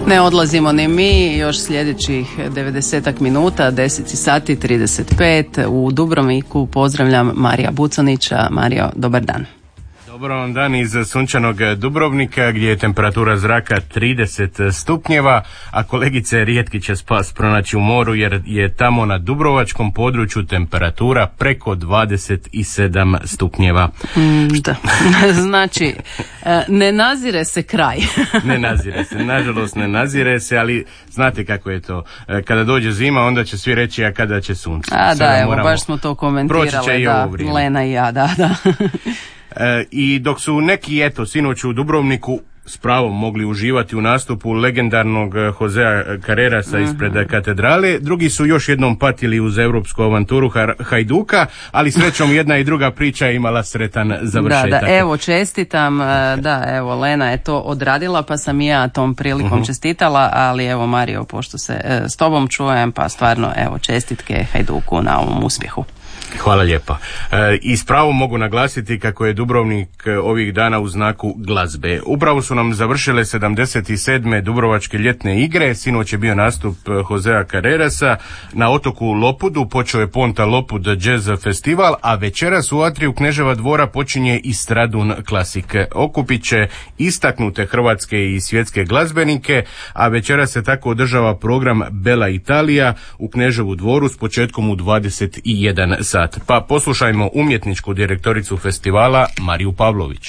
Ne odlazimo ni mi, još sljedećih 90 minuta, 10 sati 35 u Dubrovniku. Pozdravljam Marija Bucanića. Mario, dobar dan. Dobar vam dan iz sunčanog Dubrovnika gdje je temperatura zraka 30 stupnjeva, a kolegice rijetki će spas pronaći u moru jer je tamo na dubrovačkom području temperatura preko 27 stupnjeva. Šta? Znači, ne nazire se kraj. Ne nazire se, nažalost ne nazire se, ali znate kako je to. Kada dođe zima, onda će svi reći, a kada će sunce. A da, evo, baš smo to komentirali, da, Lena i ja, da. I dok su neki, sinoć u Dubrovniku s pravom mogli uživati u nastupu legendarnog Josea Carrerasa ispred katedrale, drugi su još jednom patili uz europsku avanturu Hajduka, ali srećom jedna i druga priča je imala sretan završetak. Da, evo čestitam, Lena je to odradila, pa sam i ja tom prilikom čestitala, ali evo Mario, pošto se s tobom čujem, pa stvarno evo čestitke Hajduku na ovom uspjehu. Hvala lijepa. I s pravom mogu naglasiti kako je Dubrovnik ovih dana u znaku glazbe. Upravo su nam završile 77. Dubrovačke ljetne igre. Sinoć je bio nastup Josea Carrerasa na otoku Lopudu. Počeo je Ponta Lopud Jazz Festival, a večeras u atriju Kneževa dvora počinje i Stradun Classic. Okupit će istaknute hrvatske i svjetske glazbenike, a večeras se tako održava program Bella Italia u Kneževu dvoru s početkom u 21 sat. Pa poslušajmo umjetničku direktoricu festivala Mariju Pavlović.